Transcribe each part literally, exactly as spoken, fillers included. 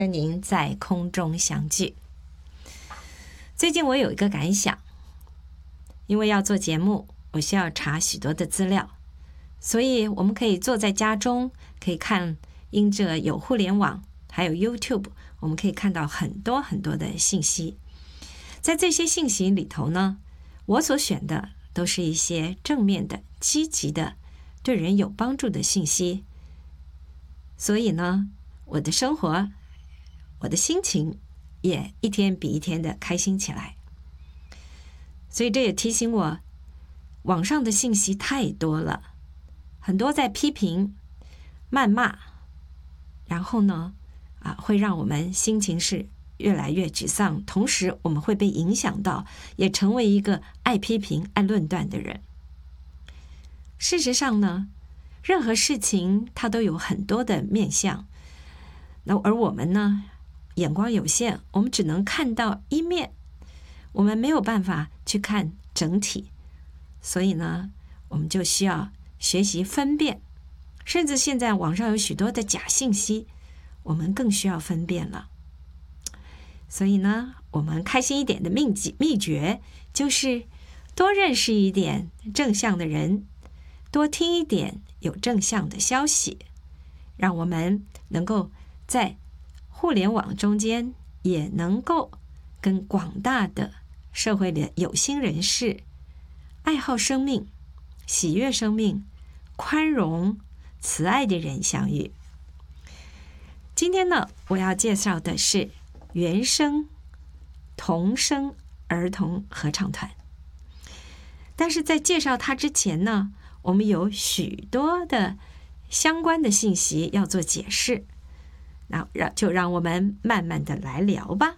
跟您在空中相聚。最近我有一个感想，因为要做节目，我需要查许多的资料，所以我们可以坐在家中，可以看，因着有互联网，还有 YouTube， 我们可以看到很多很多的信息。在这些信息里头呢，我所选的都是一些正面的、积极的、对人有帮助的信息。所以呢，我的生活，我的心情也一天比一天的开心起来。所以这也提醒我，网上的信息太多了，很多在批评、谩骂，然后呢，啊，会让我们心情是越来越沮丧，同时我们会被影响到，也成为一个爱批评、爱论断的人。事实上呢，任何事情它都有很多的面向，那而我们呢，眼光有限，我们只能看到一面，我们没有办法去看整体，所以呢，我们就需要学习分辨，甚至现在网上有许多的假信息，我们更需要分辨了。所以呢，我们开心一点的秘籍秘诀就是多认识一点正向的人，多听一点有正向的消息，让我们能够在互联网中间也能够跟广大的社会的有心人士、爱好生命、喜悦生命、宽容、慈爱的人相遇。今天呢，我要介绍的是原声童声儿童合唱团。但是在介绍它之前呢，我们有许多的相关的信息要做解释，那就让我们慢慢的来聊吧。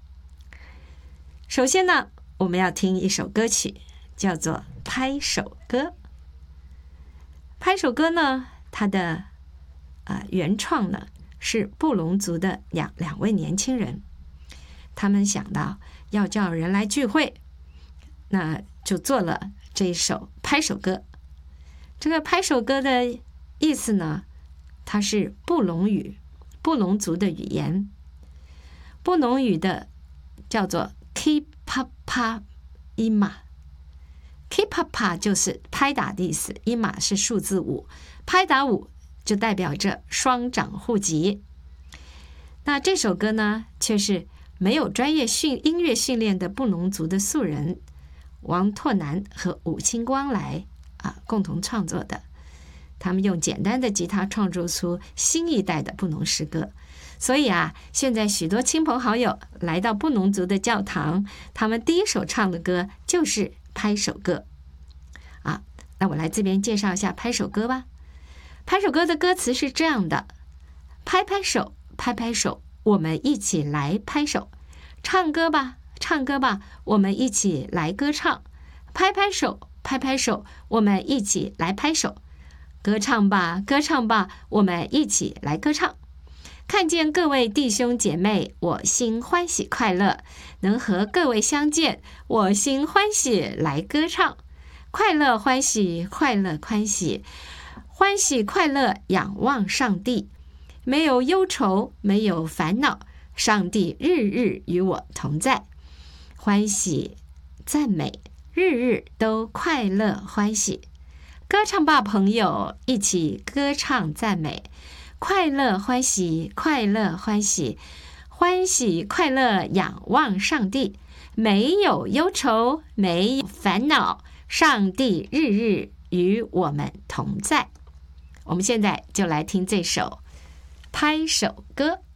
首先呢，我们要听一首歌曲，叫做《拍手歌》。拍手歌呢，它的、呃、原创呢是布农族的两两位年轻人，他们想到要叫人来聚会，那就做了这一首拍手歌。这个拍手歌的意思呢，它是布农语，布农族的语言。布农语的叫做 Kipapa Ima。Kipapa 就是拍打的意思， Ima 是数字五，拍打五就代表着双掌互击。那这首歌呢，却是没有专业训音乐训练的布农族的素人王拓南和武清光来啊共同创作的。他们用简单的吉他创作出新一代的布农诗歌。所以啊，现在许多亲朋好友来到布农族的教堂，他们第一首唱的歌就是拍手歌啊。那我来这边介绍一下拍手歌吧。拍手歌的歌词是这样的：拍拍手，拍拍手，我们一起来拍手；唱歌吧，唱歌吧，我们一起来歌唱；拍拍手，拍拍手，我们一起来拍手；歌唱吧，歌唱吧，我们一起来歌唱。看见各位弟兄姐妹，我心欢喜快乐；能和各位相见，我心欢喜来歌唱。快乐欢喜，快乐欢喜，欢喜快乐仰望上帝。没有忧愁，没有烦恼，上帝日日与我同在。欢喜赞美，日日都快乐欢喜。歌唱吧朋友，一起歌唱赞美。快乐欢喜，快乐欢喜，欢喜快乐仰望上帝。没有忧愁，没有烦恼，上帝日日与我们同在。我们现在就来听这首拍手歌。